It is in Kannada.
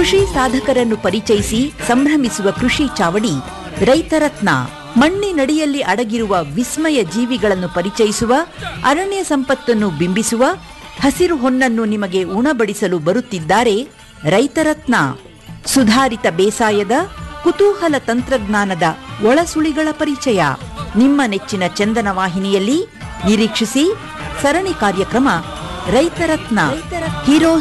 ಕೃಷಿ ಸಾಧಕರನ್ನು ಪರಿಚಯಿಸಿ ಸಂಭ್ರಮಿಸುವ ಕೃಷಿ ಚಾವಡಿ ರೈತರತ್ನ. ಮಣ್ಣಿನಡಿಯಲ್ಲಿ ಅಡಗಿರುವ ವಿಸ್ಮಯ ಜೀವಿಗಳನ್ನು ಪರಿಚಯಿಸುವ, ಅರಣ್ಯ ಸಂಪತ್ತನ್ನು ಬಿಂಬಿಸುವ, ಹಸಿರು ಹೊನ್ನನ್ನು ನಿಮಗೆ ಉಣಬಡಿಸಲು ಬರುತ್ತಿದ್ದಾರೆ ರೈತರತ್ನ. ಸುಧಾರಿತ ಬೇಸಾಯದ ಕುತೂಹಲ ತಂತ್ರಜ್ಞಾನದ ಒಳಸುಳಿಗಳ ಪರಿಚಯ ನಿಮ್ಮ ನೆಚ್ಚಿನ ಚಂದನ ವಾಹಿನಿಯಲ್ಲಿ. ನಿರೀಕ್ಷಿಸಿ ಸರಣಿ ಕಾರ್ಯಕ್ರಮ ರೈತರತ್ನ. ಹೀರೋ